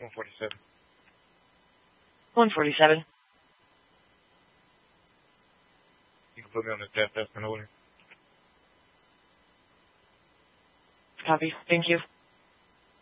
147. 147. You can put me on the death estimate order. Copy. Thank you.